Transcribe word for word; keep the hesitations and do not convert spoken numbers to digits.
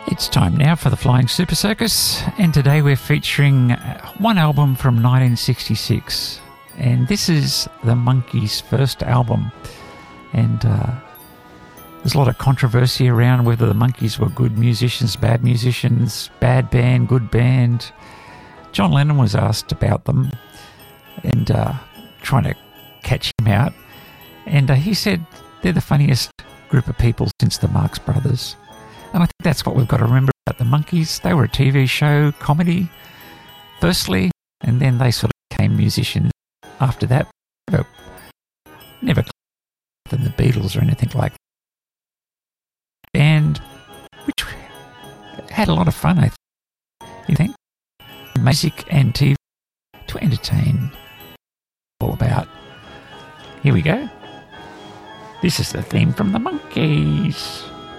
It's time now for the Flying Super Circus, and today we're featuring one album from nineteen sixty-six, and this is the Monkees' first album. And uh, there's a lot of controversy around whether the Monkees were good musicians, bad musicians, bad band, good band. John Lennon was asked about them and uh, trying to catch him out, and uh, he said they're the funniest group of people since the Marx Brothers. And I think that's what we've got to remember about the Monkees. They were a T V show, comedy, firstly, and then they sort of became musicians after that. Never, never than the Beatles or anything like that. And which had a lot of fun, I think. You think? Music and T V to entertain. All about. Here we go. This is the theme from the Monkees.